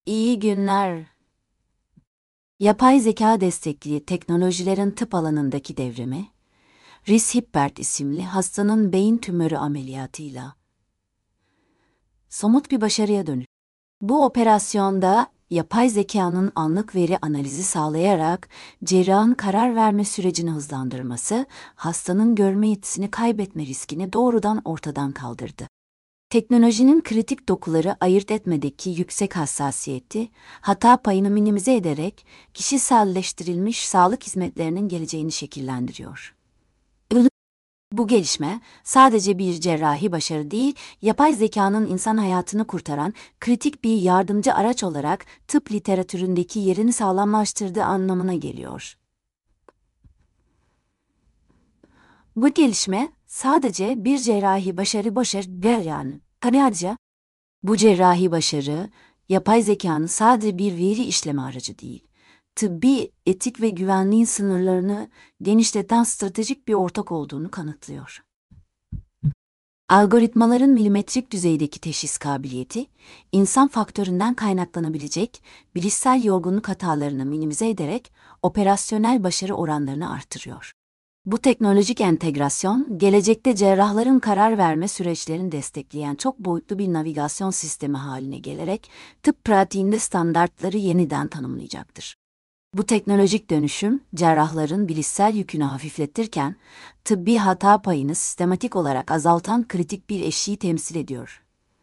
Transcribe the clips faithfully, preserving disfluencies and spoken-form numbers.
İyi günler. Yapay zeka destekli teknolojilerin tıp alanındaki devrimi, Rhys Hibbert isimli hastanın beyin tümörü ameliyatıyla somut bir başarıya dönüştü. Bu operasyonda yapay zekanın anlık veri analizi sağlayarak cerrahın karar verme sürecini hızlandırması, hastanın görme yetisini kaybetme riskini doğrudan ortadan kaldırdı. Teknolojinin kritik dokuları ayırt etmedeki yüksek hassasiyeti, hata payını minimize ederek kişiselleştirilmiş sağlık hizmetlerinin geleceğini şekillendiriyor. Bu gelişme sadece bir cerrahi başarı değil, yapay zekanın insan hayatını kurtaran kritik bir yardımcı araç olarak tıp literatüründeki yerini sağlamlaştırdığı anlamına geliyor. Bu gelişme sadece bir cerrahi başarı başarı değil yani. Ayrıca bu cerrahi başarı, yapay zekanın sadece bir veri işleme aracı değil, tıbbi, etik ve güvenliğin sınırlarını genişleten stratejik bir ortak olduğunu kanıtlıyor. Algoritmaların milimetrik düzeydeki teşhis kabiliyeti, insan faktöründen kaynaklanabilecek bilişsel yorgunluk hatalarını minimize ederek operasyonel başarı oranlarını artırıyor. Bu teknolojik entegrasyon, gelecekte cerrahların karar verme süreçlerini destekleyen çok boyutlu bir navigasyon sistemi haline gelerek tıp pratiğinde standartları yeniden tanımlayacaktır. Bu teknolojik dönüşüm, cerrahların bilişsel yükünü hafifletirken, tıbbi hata payını sistematik olarak azaltan kritik bir eşiği temsil ediyor.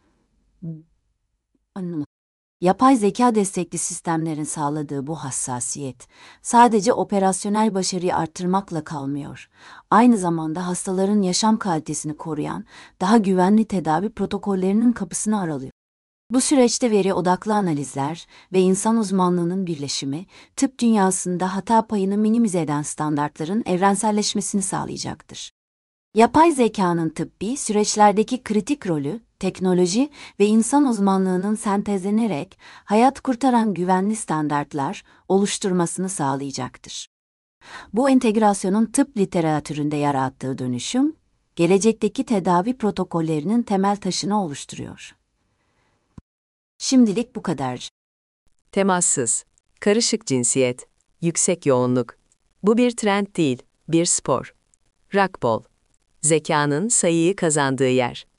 Anladım. Yapay zeka destekli sistemlerin sağladığı bu hassasiyet, sadece operasyonel başarıyı arttırmakla kalmıyor. Aynı zamanda hastaların yaşam kalitesini koruyan, daha güvenli tedavi protokollerinin kapısını aralıyor. Bu süreçte veri odaklı analizler ve insan uzmanlığının birleşimi, tıp dünyasında hata payını minimize eden standartların evrenselleşmesini sağlayacaktır. Yapay zekanın tıbbi süreçlerdeki kritik rolü, teknoloji ve insan uzmanlığının sentezlenerek hayat kurtaran güvenli standartlar oluşturmasını sağlayacaktır. Bu entegrasyonun tıp literatüründe yarattığı dönüşüm, gelecekteki tedavi protokollerinin temel taşını oluşturuyor. Şimdilik bu kadar. Temassız, karışık cinsiyet, yüksek yoğunluk. Bu bir trend değil, bir spor. Racquetball. Zekanın sayıyı kazandığı yer.